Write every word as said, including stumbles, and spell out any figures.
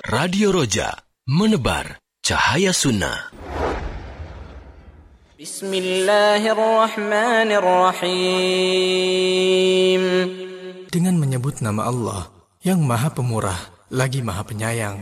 Radio Roja, menebar cahaya sunnah. Bismillahirrahmanirrahim. Dengan menyebut nama Allah yang Maha Pemurah lagi Maha Penyayang.